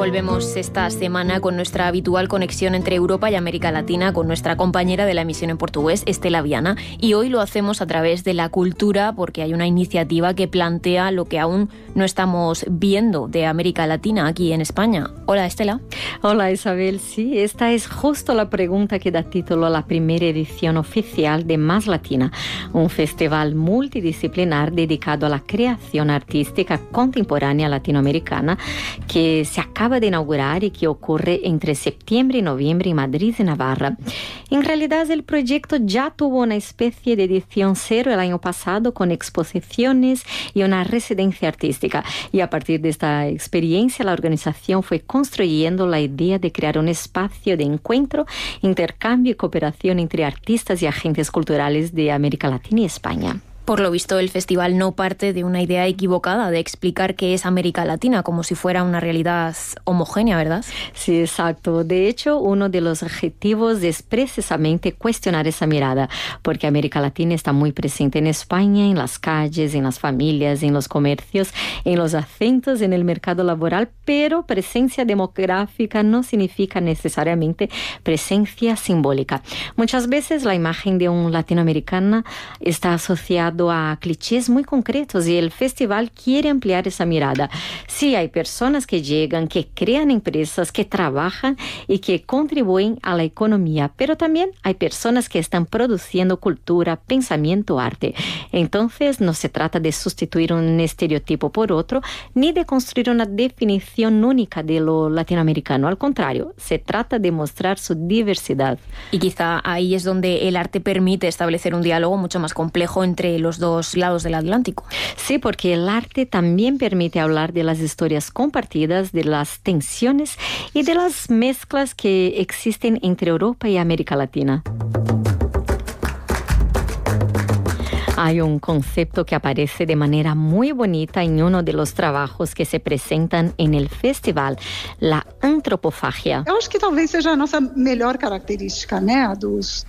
Volvemos esta semana con nuestra habitual conexión entre Europa y América Latina con nuestra compañera de la emisión en portugués, Estela Viana, y hoy lo hacemos a través de la cultura porque hay una iniciativa que plantea lo que aún no estamos viendo de América Latina aquí en España. Hola, Estela. Hola, Isabel. Sí, esta es justo la pregunta que da título a la primera edición oficial de Más Latina, un festival multidisciplinar dedicado a la creación artística contemporánea latinoamericana que se acaba de inaugurar y que ocurre entre septiembre y noviembre en Madrid y Navarra. En realidad, el proyecto ya tuvo una especie de edición cero el año pasado con exposiciones y una residencia artística. Y a partir de esta experiencia, la organización fue construyendo la idea de crear un espacio de encuentro, intercambio y cooperación entre artistas y agentes culturales de América Latina y España. Por lo visto, el festival no parte de una idea equivocada de explicar qué es América Latina, como si fuera una realidad homogénea, ¿verdad? Sí, exacto. De hecho, uno de los objetivos es precisamente cuestionar esa mirada, porque América Latina está muy presente en España, en las calles, en las familias, en los comercios, en los acentos, en el mercado laboral, pero presencia demográfica no significa necesariamente presencia simbólica. Muchas veces la imagen de un latinoamericano está asociada a clichés muy concretos y el festival quiere ampliar esa mirada. Sí, hay personas que llegan, que crean empresas, que trabajan y que contribuyen a la economía, pero también hay personas que están produciendo cultura, pensamiento, arte. Entonces, no se trata de sustituir un estereotipo por otro, ni de construir una definición única de lo latinoamericano. Al contrario, se trata de mostrar su diversidad. Y quizá ahí es donde el arte permite establecer un diálogo mucho más complejo entre los dos lados del Atlántico. Sí, porque el arte también permite hablar de las historias compartidas, de las tensiones y de las mezclas que existen entre Europa y América Latina. Hay un concepto que aparece de manera muy bonita en uno de los trabajos que se presentan en el festival, la antropofagia. Eu acho que talvez seja a nossa melhor característica, né, dos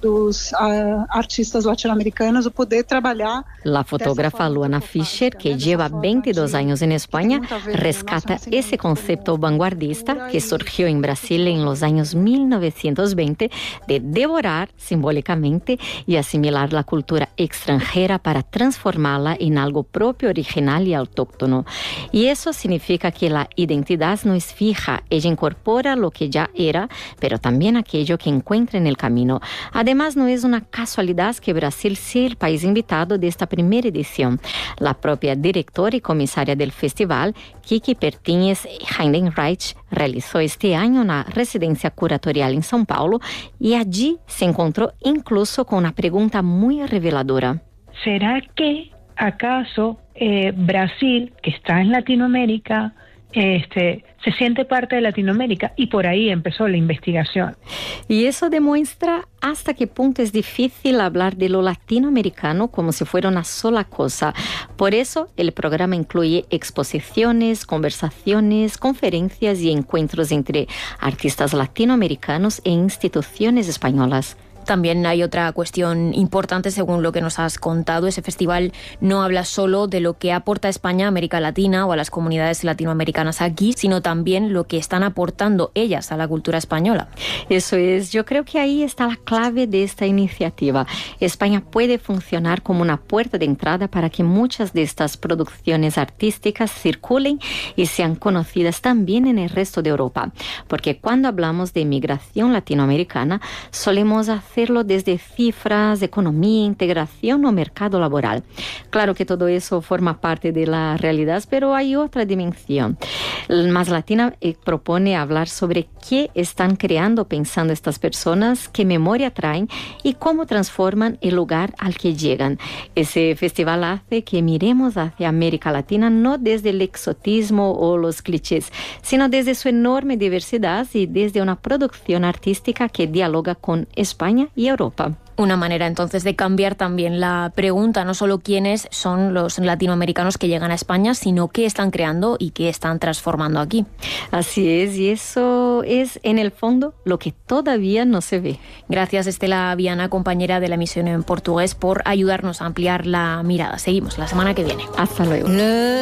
artistas latino-americanos, o poder trabalhar. La fotógrafa Luana Fischer, que lleva 22 años en España, rescata ese concepto vanguardista que surgió en Brasil en los años 1920 de devorar simbólicamente y asimilar la cultura extranjera para transformarla en algo propio, original y autóctono. Y eso significa que la identidad no es fija, ella incorpora lo que ya era, pero también aquello que encuentra en el camino. Además, no es una casualidad que Brasil sea el país invitado de esta primera edición. La propia directora y comisaria del festival, Kiki Pertínez Heidenreich, realizó este año una residencia curatorial en São Paulo y allí se encontró incluso con una pregunta muy reveladora. ¿Será que acaso Brasil, que está en Latinoamérica, se siente parte de Latinoamérica? Y por ahí empezó la investigación. Y eso demuestra hasta qué punto es difícil hablar de lo latinoamericano como si fuera una sola cosa. Por eso el programa incluye exposiciones, conversaciones, conferencias y encuentros entre artistas latinoamericanos e instituciones españolas. También hay otra cuestión importante según lo que nos has contado. Ese festival no habla solo de lo que aporta España a América Latina o a las comunidades latinoamericanas aquí, sino también lo que están aportando ellas a la cultura española. Eso es, yo creo que ahí está la clave de esta iniciativa. España puede funcionar como una puerta de entrada para que muchas de estas producciones artísticas circulen y sean conocidas también en el resto de Europa. Porque cuando hablamos de migración latinoamericana, solemos hacerlo desde cifras, economía, integración o mercado laboral. Claro que todo eso forma parte de la realidad, pero hay otra dimensión. Más Latina propone hablar sobre qué están creando pensando estas personas, qué memoria traen y cómo transforman el lugar al que llegan. Ese festival hace que miremos hacia América Latina no desde el exotismo o los clichés, sino desde su enorme diversidad y desde una producción artística que dialoga con España y Europa. Una manera entonces de cambiar también la pregunta, no solo quiénes son los latinoamericanos que llegan a España, sino qué están creando y qué están transformando aquí. Así es, y eso es en el fondo lo que todavía no se ve. Gracias, Estela Viana, compañera de la emisión en portugués, por ayudarnos a ampliar la mirada. Seguimos la semana que viene. Hasta luego.